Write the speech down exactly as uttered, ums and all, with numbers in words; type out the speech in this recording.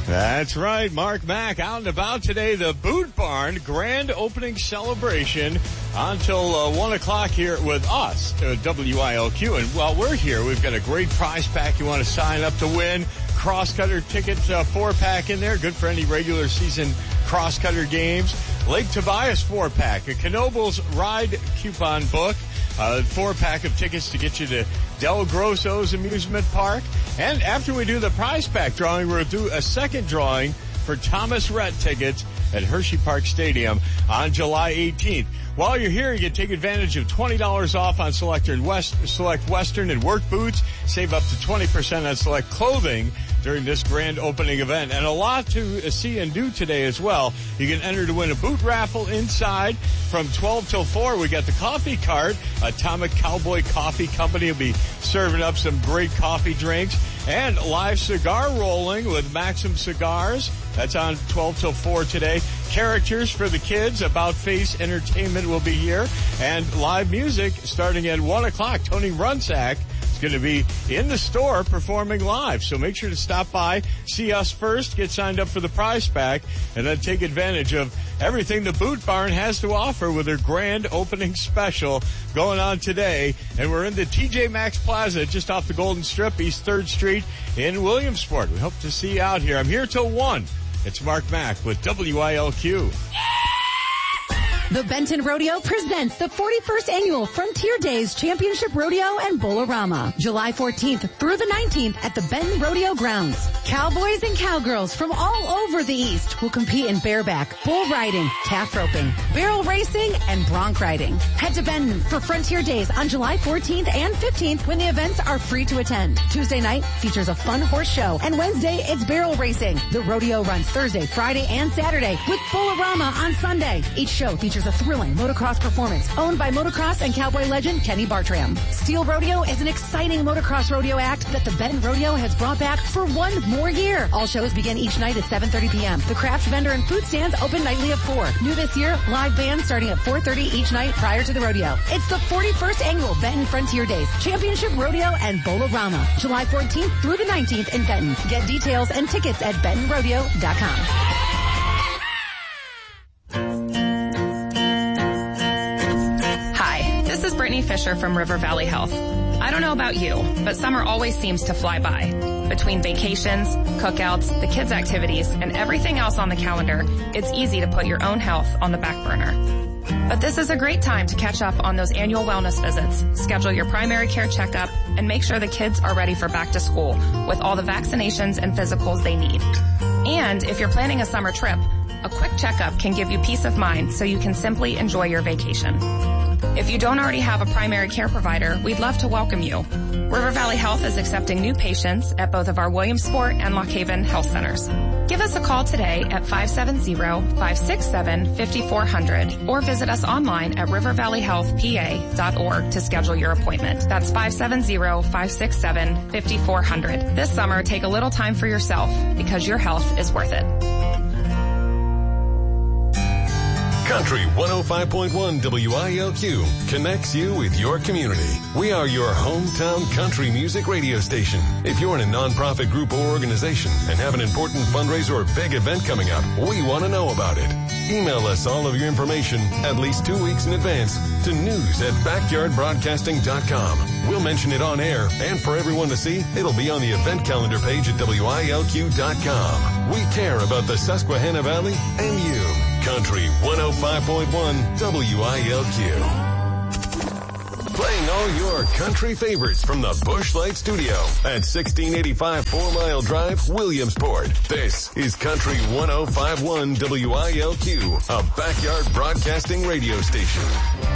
That's right. Mark Mack out and about today. The Boot Barn grand opening celebration until uh, one o'clock here with us, uh, W I L Q. And while we're here, we've got a great prize pack you want to sign up to win. Cross-cutter ticket uh, four-pack in there. Good for any regular season cross-cutter games. Lake Tobias four-pack. A Knoebels ride coupon book. A four-pack of tickets to get you to Del Grosso's Amusement Park. And after we do the prize pack drawing, we'll do a second drawing for Thomas Rhett tickets at Hershey Park Stadium on July eighteenth. While you're here, you can take advantage of twenty dollars off on select, and West, select Western and work boots. Save up to twenty percent on select clothing during this grand opening event. And a lot to see and do today as well. You can enter to win a boot raffle inside from twelve till four. We got the coffee cart. Atomic Cowboy Coffee Company will be serving up some great coffee drinks. And live cigar rolling with Maxim Cigars. That's on twelve till four today. Characters for the kids. About Face Entertainment will be here. And live music starting at one o'clock. Tony Runsack is going to be in the store performing live. So make sure to stop by, see us first, get signed up for the prize pack, and then take advantage of everything the Boot Barn has to offer with their grand opening special going on today. And we're in the T J Maxx Plaza just off the Golden Strip, East third Street in Williamsport. We hope to see you out here. I'm here till one. It's Mark Mack with W I L Q. The Benton Rodeo presents the forty-first Annual Frontier Days Championship Rodeo and Bolorama, July fourteenth through the nineteenth at the Benton Rodeo Grounds. Cowboys and cowgirls from all over the East will compete in bareback, bull riding, calf roping, barrel racing, and bronc riding. Head to Benton for Frontier Days on July fourteenth and fifteenth when the events are free to attend. Tuesday night features a fun horse show, and Wednesday it's barrel racing. The rodeo runs Thursday, Friday, and Saturday with Bolorama on Sunday. Each show features a thrilling motocross performance owned by motocross and cowboy legend Kenny Bartram. Steel Rodeo is an exciting motocross rodeo act that the Benton Rodeo has brought back for one more year. All shows begin each night at seven thirty p.m. The craft vendor and food stands open nightly at four. New this year, live bands starting at four thirty each night prior to the rodeo. It's the forty-first Annual Benton Frontier Days Championship Rodeo and Bolorama, July fourteenth through the nineteenth in Benton. Get details and tickets at benton rodeo dot com. This is Brittany Fisher from River Valley Health. I don't know about you, but summer always seems to fly by. Between vacations, cookouts, the kids' activities, and everything else on the calendar, it's easy to put your own health on the back burner. But this is a great time to catch up on those annual wellness visits, schedule your primary care checkup, and make sure the kids are ready for back to school with all the vaccinations and physicals they need. And if you're planning a summer trip, a quick checkup can give you peace of mind so you can simply enjoy your vacation. If you don't already have a primary care provider, we'd love to welcome you. River Valley Health is accepting new patients at both of our Williamsport and Lock Haven health centers. Give us a call today at five seven zero, five six seven, five four zero zero or visit us online at river valley health p a dot org to schedule your appointment. That's five seven zero, five six seven, five four zero zero. This summer, take a little time for yourself because your health is worth it. Country one oh five point one W I L Q connects you with your community. We are your hometown country music radio station. If you're in a nonprofit group or organization and have an important fundraiser or big event coming up, we want to know about it. Email us all of your information at least two weeks in advance to news at backyard broadcasting dot com. We'll mention it on air, and for everyone to see, it'll be on the event calendar page at W I L Q dot com. We care about the Susquehanna Valley and you. Country one oh five point one W I L Q. Playing all your country favorites from the Busch Light Studio at sixteen eighty-five Four Mile Drive, Williamsport. This is Country one oh five point one W I L Q, a backyard broadcasting radio station.